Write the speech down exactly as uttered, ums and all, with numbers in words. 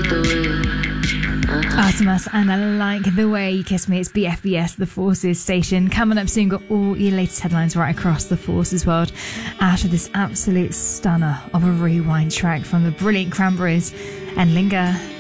Artemis and I Like the Way You Kiss Me. It's B F B S, the Forces station. Coming up soon, got all your latest headlines right across the Forces world after this absolute stunner of a rewind track from the brilliant Cranberries and Linger.